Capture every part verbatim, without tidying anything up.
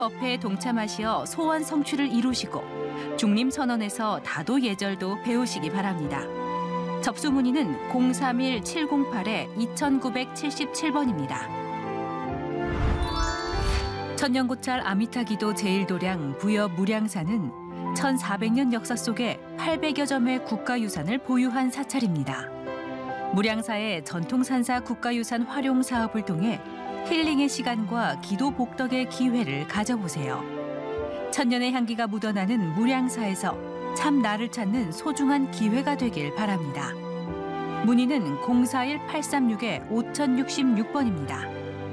법회에 동참하시어 소원 성취를 이루시고 중림선언에서 다도 예절도 배우시기 바랍니다. 접수 문의는 공삼일 칠공팔 이구칠칠 번입니다. 천년고찰 아미타기도 제일도량 부여 무량사는 천사백 년 역사 속에 팔백여 점의 국가유산을 보유한 사찰입니다. 무량사의 전통산사 국가유산 활용 사업을 통해 힐링의 시간과 기도 복덕의 기회를 가져보세요. 천년의 향기가 묻어나는 무량사에서 참 나를 찾는 소중한 기회가 되길 바랍니다. 문의는 공사일 팔삼육 오공육육 번입니다.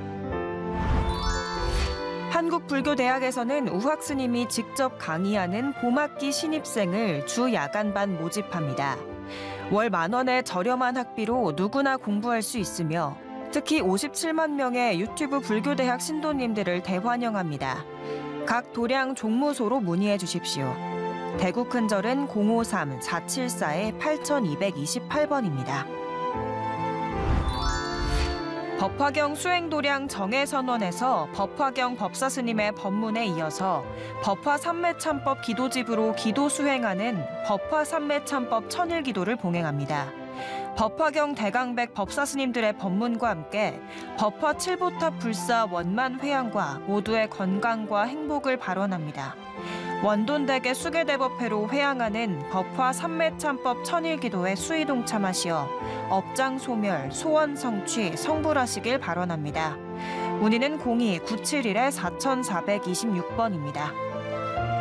한국불교대학에서는 우학 스님이 직접 강의하는 봄학기 신입생을 주 야간반 모집합니다. 월 만 원의 저렴한 학비로 누구나 공부할 수 있으며 특히 오십칠만 명의 유튜브 불교대학 신도님들을 대환영합니다. 각 도량 종무소로 문의해 주십시오. 대구 큰절은 공오삼 사칠사 팔이이팔 번입니다. 법화경 수행도량 정해선언에서 법화경 법사스님의 법문에 이어서 법화삼매참법 기도집으로 기도 수행하는 법화삼매참법 천일기도를 봉행합니다. 법화경 대강백 법사스님들의 법문과 함께 법화 칠보탑 불사 원만 회양과 모두의 건강과 행복을 발언합니다. 원돈대계 수계대법회로 회양하는 법화 삼매참법 천일기도에 수의 동참하시어 업장 소멸, 소원 성취, 성불하시길 발언합니다. 문의는 공이 구칠일 사사이육 번입니다.